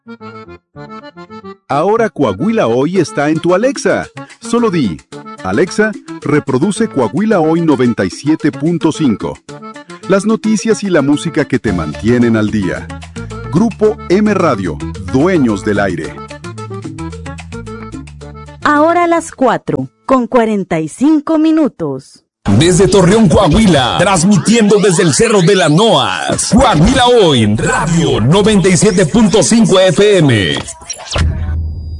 Ahora Coahuila Hoy está en tu Alexa. Solo di, Alexa, reproduce Coahuila Hoy 97.5. Las noticias y la música que te mantienen al día. Grupo M Radio, dueños del aire. Ahora a las 4:45. Desde Torreón, Coahuila, transmitiendo desde el Cerro de la Noas. Coahuila Hoy, Radio 97.5 FM.